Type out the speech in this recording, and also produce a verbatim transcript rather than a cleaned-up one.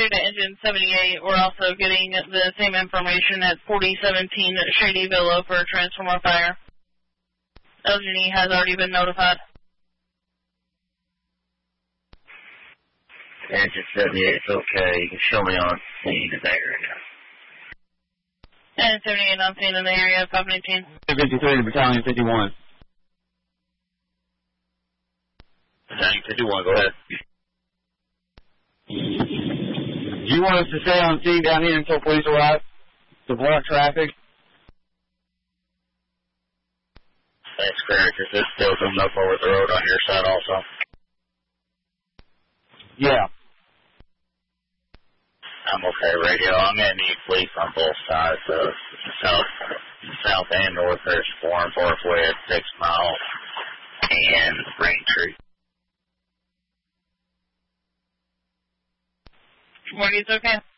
reported to Engine seventy-eight. We're also getting the same information at forty seventeen Shady Villa for transformer fire. L G N E has already been notified. Engine seventy-eight, it's okay. You can show me on scene in that area. Engine seventy-eight on scene in the area, five nineteen. fifty-three to Battalion fifty-one. Battalion fifty-one, go ahead. Do you want us to stay on scene down here until police arrive to block traffic? That's correct. Is this still coming up over the road on your side also? Yeah. I'm okay, radio. I'm going to need police on both sides, so south, south and north. There's four and fourth way at six miles and Braintree. Morty's okay.